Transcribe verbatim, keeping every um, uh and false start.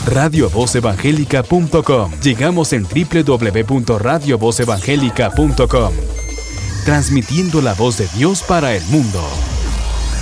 radio voz evangélica punto com. Llegamos en doble u doble u doble u punto radio voz evangélica punto com. Transmitiendo la voz de Dios para el mundo.